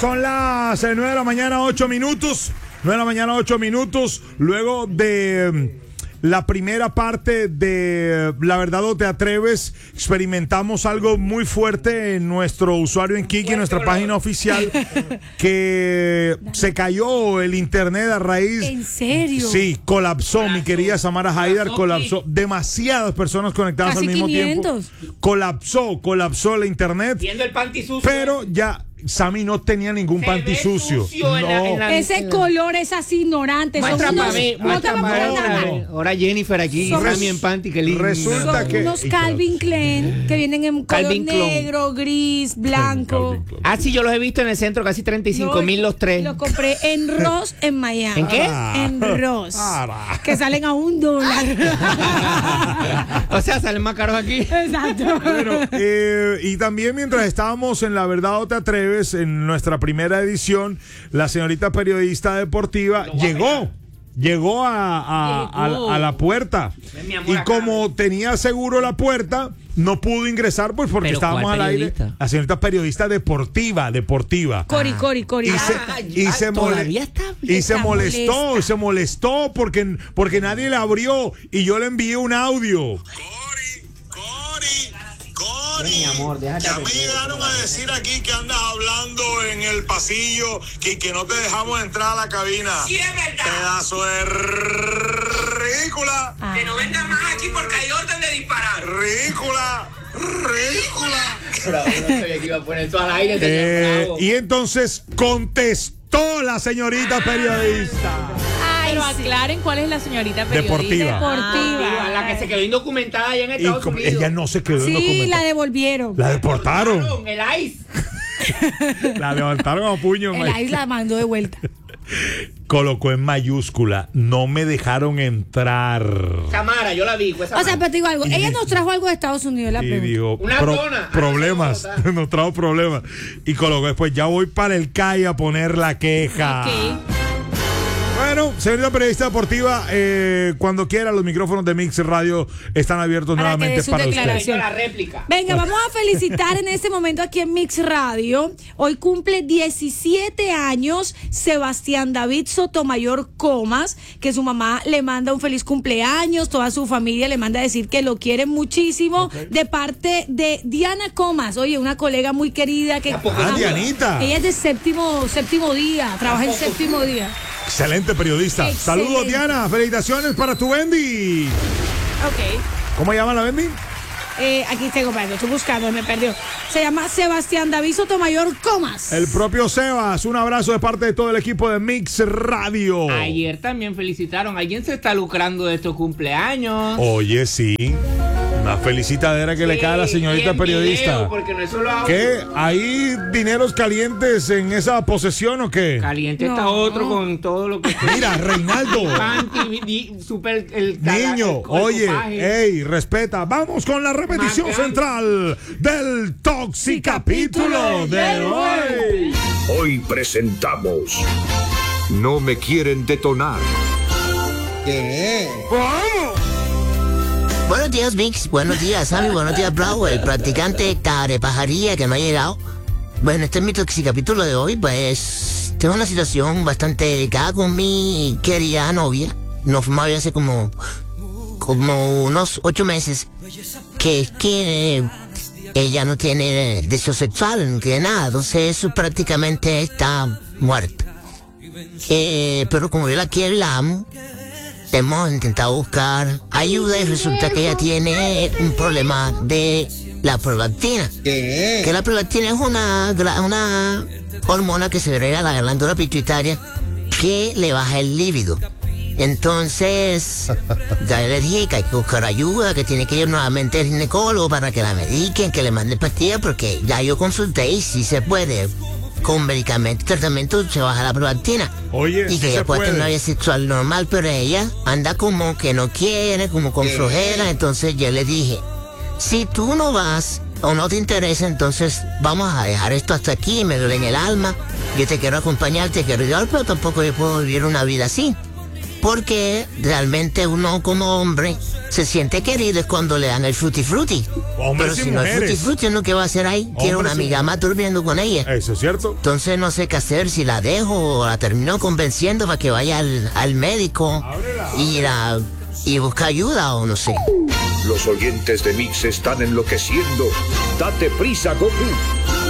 Son las 9 de la mañana, 8 minutos. 9 de la mañana, 8 minutos. Luego de la primera parte de La Verdad o Te Atreves, experimentamos algo muy fuerte en nuestro usuario en Kiki, en nuestra página oficial, que se cayó el internet a raíz. ¿En serio? Sí, colapsó, mi querida Samara Haidar, colapsó. Demasiadas personas conectadas Casi al mismo 500. tiempo. Colapsó el internet. Viendo el panty sucio. Pero ya Sammy no tenía ningún panty sucio. Ese color es así ignorante. Muestra para mí, muestra para no. Ahora Jennifer aquí, Sammy en panty, que lindo. Resulta Son que unos Calvin Klein que vienen en color Calvin Klein. negro, gris, blanco. Ah, sí, yo los he visto en el centro, casi 35,000 los tres. Los compré en Ross, en Miami. ¿En qué? En Ross. Que salen a $1. O sea, salen más caros aquí. Exacto. Bueno, y también mientras estábamos en La Verdad o Te Atreves, en nuestra primera edición, la señorita periodista deportiva llegó a la puerta. Y como tenía seguro la puerta, no pudo ingresar pues porque ¿Pero estábamos cuál al aire. periodista? La señorita periodista deportiva. Cori. Y se molestó porque nadie le abrió y yo le envié un audio. Cori, Mi amor, déjate ya me aprender. llegaron a decir aquí que andas hablando en el pasillo que no te dejamos entrar a la cabina. Sí, es verdad. Pedazo de ridícula. Que no vengan más aquí porque hay orden de disparar. Ridícula. Pero no sabía que iba a poner todo al aire. tenía bravo. Y entonces contestó la señorita periodista. Pero aclaren cuál es la señorita periodista. Deportiva. Deportiva. La que se quedó indocumentada allá en Y Estados como Unidos. ella no se quedó en Sí, documental. la devolvieron. La deportaron. El ICE. La levantaron a puño. El ICE la mandó de vuelta. Colocó en mayúscula: no me dejaron entrar. Samara, yo la vi. O sea, pero te digo algo. Ella nos trajo algo de Estados Unidos, la Y pregunta. dijo: Una dona. problemas. Nos trajo problemas. Y colocó después: ya voy para el CAI a poner la queja. Ok. Bueno, señorita periodista deportiva, cuando quiera, los micrófonos de Mix Radio están abiertos Para que nuevamente dé su para declaración. usted. La réplica. Venga, vamos a felicitar en este momento aquí en Mix Radio. Hoy cumple 17 años Sebastián David Sotomayor Comas, que su mamá le manda un feliz cumpleaños, toda su familia le manda a decir que lo quieren muchísimo, de parte de Diana Comas, oye, una colega muy querida que... Dianita. Ella es de séptimo día, trabaja en séptimo día. Excelente periodista. Excelente. Saludos, Diana. Felicitaciones para tu Bendy. Ok. ¿Cómo llama la Bendy? Aquí tengo, perdón, estoy buscando, me perdió. Se llama Sebastián David Sotomayor Comas. El propio Sebas. Un abrazo de parte de todo el equipo de Mix Radio. Ayer también felicitaron. ¿Alguien se está lucrando de estos cumpleaños? Oye, sí. Una felicitadera que le cae a la señorita Y en periodista. video, porque no es solo audio. ¿Qué? ¿Hay dineros calientes en esa posesión o qué? Caliente está No. otro con todo lo que... Mira, Reinaldo. Super el Niño, oye, ocupaje. ey, respeta. Vamos con la repetición Marcando. central del Toxicapítulo de hoy. Hoy presentamos No me quieren detonar. Buenos días, Mix. Buenos días, Sammy. Buenos días, Bravo. El practicante carepajaría que no ha llegado. Bueno, este es mi capítulo de hoy. Pues tengo una situación bastante delicada con mi querida novia. Nos fuimos a ver hace como unos 8 meses. Que es que ella no tiene deseo sexual, no tiene nada. Entonces, eso prácticamente está muerta. Pero como yo la quiero y la amo, hemos intentado buscar ayuda y resulta que ella tiene un problema de la prolactina. Que la prolactina es una hormona que se agrega a la glándula pituitaria que le baja el líbido. Entonces, ya le dije que hay que buscar ayuda, que tiene que ir nuevamente al ginecólogo para que la mediquen, que le manden pastillas, porque ya yo consulté y si se puede. Con medicamentos, tratamiento, se baja la prolactina. Oye, y que sí ella se puede tener una puede. vida sexual normal, pero ella anda como que no quiere, como con flojera. Entonces yo le dije, si tú no vas o no te interesa, entonces vamos a dejar esto hasta aquí, me duele en el alma, yo te quiero acompañar, te quiero ayudar, pero tampoco yo puedo vivir una vida así. Porque realmente uno como hombre se siente querido es cuando le dan el frutti frutti. Hombres Pero y si no es frutti mujeres. frutti, ¿no qué va a hacer ahí? Tiene una Hombres y amiga más durmiendo con ella. Eso es cierto. Entonces no sé qué hacer, si la dejo o la termino convenciendo para que vaya al médico y busque ayuda o no sé. Los oyentes de Mix están enloqueciendo. Date prisa, Goku.